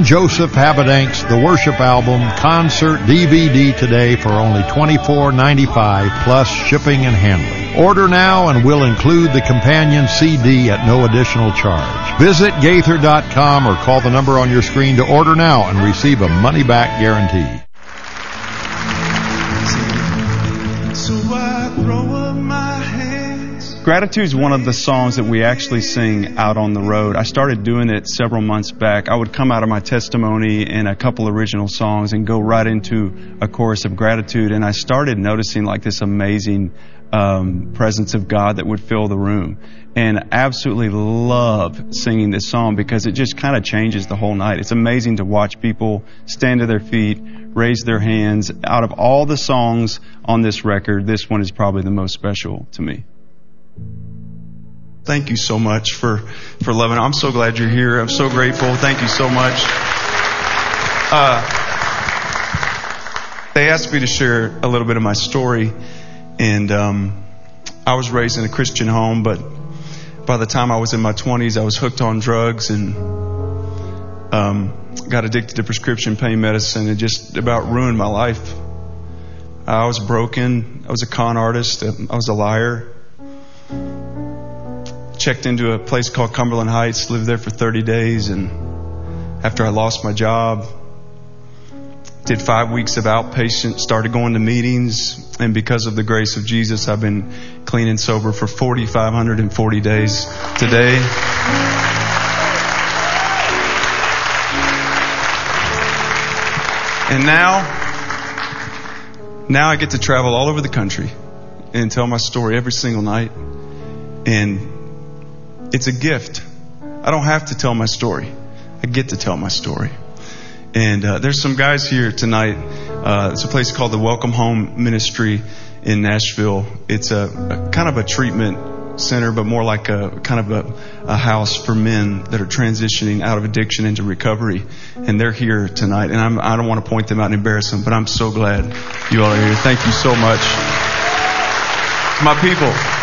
Joseph Habedank's The Worship Album concert DVD today for only $24.95 plus shipping and handling. Order now and we'll include the companion CD at no additional charge. Visit Gaither.com or call the number on your screen to order now and receive a money-back guarantee. So I throw up my hands. Gratitude is one of the songs that we actually sing out on the road. I started doing it several months back. I would come out of my testimony and a couple original songs and go right into a chorus of gratitude. And I started noticing like this amazing presence of God that would fill the room. And absolutely love singing this song because it just kind of changes the whole night. It's amazing to watch people stand to their feet, raise their hands. Out of all the songs on this record, this one is probably the most special to me. Thank you so much for loving. I'm so glad you're here. I'm so grateful. Thank you so much. They asked me to share a little bit of my story, and I was raised in a Christian home, but by the time I was in my 20s, I was hooked on drugs and got addicted to prescription pain medicine. It just about ruined my life. I was broken. I was a con artist. I was a liar. Checked into a place called Cumberland Heights, lived there for 30 days, and after I lost my job, did 5 weeks of outpatient, started going to meetings, and because of the grace of Jesus, I've been clean and sober for 4,540 days today. And now I get to travel all over the country and tell my story every single night. And it's a gift. I don't have to tell my story. I get to tell my story. And there's some guys here tonight. It's a place called the Welcome Home Ministry in Nashville. It's a kind of a treatment center, but more like a kind of a house for men that are transitioning out of addiction into recovery. And they're here tonight. And I don't want to point them out and embarrass them, but I'm so glad you all are here. Thank you so much. To my people.